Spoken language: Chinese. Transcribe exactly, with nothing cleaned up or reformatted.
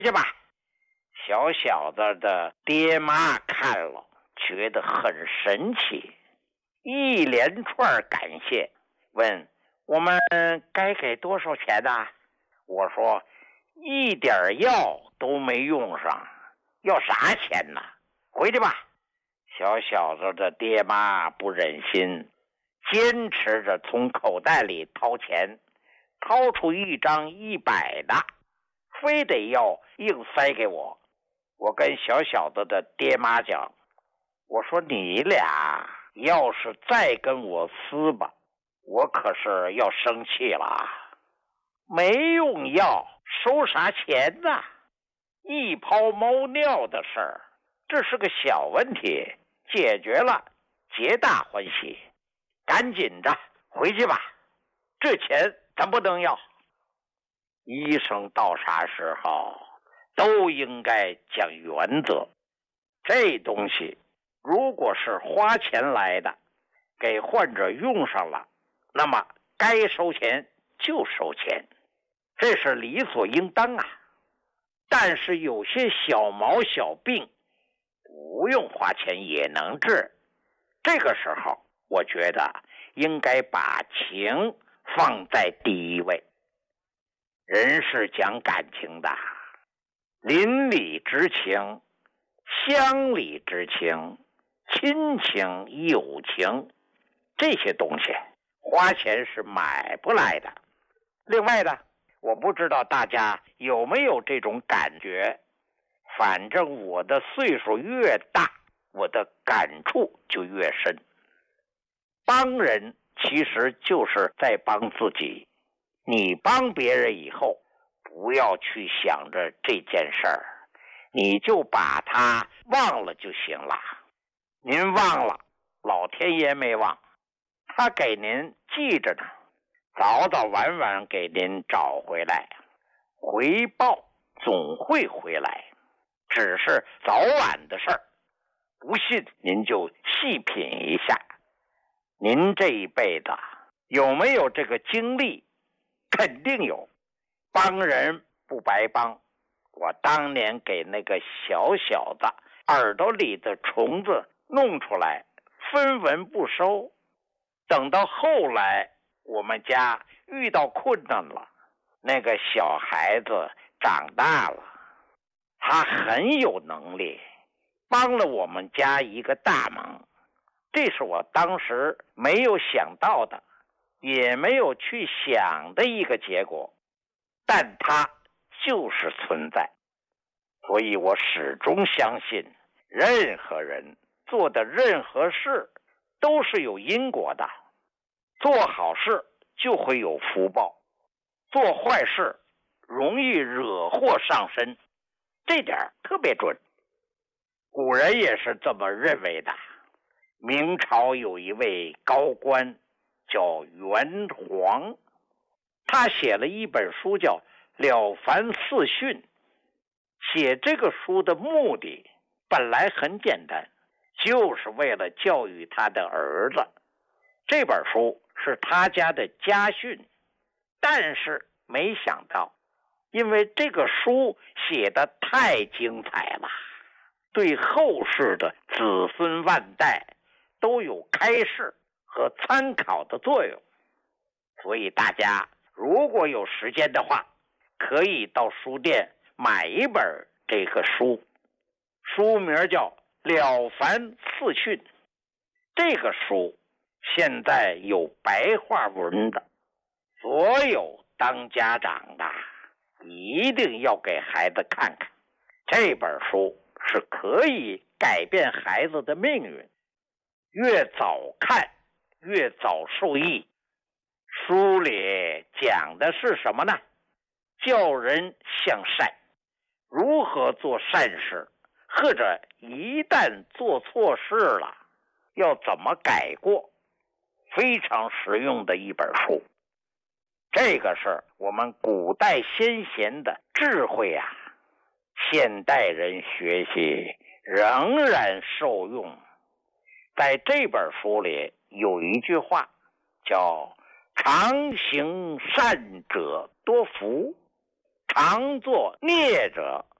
去吧。小小子的爹妈看了觉得很神奇，一连串感谢，问我们该给多少钱呢？我说一点药都没用上，要啥钱呢？回去吧。小小子的爹妈不忍心，坚持着从口袋里掏钱，掏出一张一百的，非得要硬塞给我。我跟小小子的爹妈讲，我说你俩要是再跟我撕吧，我可是要生气了。没用药收啥钱呢？一泡猫尿的事儿，这是个小问题，解决了皆大欢喜，赶紧的回去吧，这钱咱不能要。医生到啥时候都应该讲原则，这东西如果是花钱来的，给患者用上了，那么该收钱就收钱，这是理所应当啊。但是有些小毛小病不用花钱也能治，这个时候我觉得应该把情放在第一位。人是讲感情的，邻里之情、乡里之情、亲情、友情，这些东西花钱是买不来的。另外呢，我不知道大家有没有这种感觉，反正我的岁数越大，我的感触就越深。帮人其实就是在帮自己，你帮别人以后，不要去想着这件事儿，你就把它忘了就行了。您忘了，老天爷没忘，他给您记着呢，早早晚晚给您找回来，回报总会回来，只是早晚的事儿。不信您就细品一下，您这一辈子有没有这个经历？肯定有。帮人不白帮，我当年给那个小小的耳朵里的虫子弄出来，分文不收。等到后来我们家遇到困难了，那个小孩子长大了，他很有能力，帮了我们家一个大忙，这是我当时没有想到的，也没有去想的一个结果，但它就是存在。所以我始终相信，任何人做的任何事都是有因果的，做好事就会有福报，做坏事容易惹祸上身，这点特别准。古人也是这么认为的。明朝有一位高官叫袁黄，他写了一本书叫《了凡四训》。写这个书的目的本来很简单，就是为了教育他的儿子。这本书是他家的家训，但是没想到，因为这个书写得太精彩了，对后世的子孙万代都有开示和参考的作用。所以大家如果有时间的话，可以到书店买一本这个书，书名叫《了凡四训》。这个书现在有白话文的，所有当家长的一定要给孩子看看。这本书是可以改变孩子的命运，越早看越早受益。书里讲的是什么呢？教人向善，如何做善事，或者一旦做错事了，要怎么改过，非常实用的一本书。这个是我们古代先贤的智慧啊，现代人学习仍然受用。在这本书里有一句话叫常行善者多福， 常作孽者。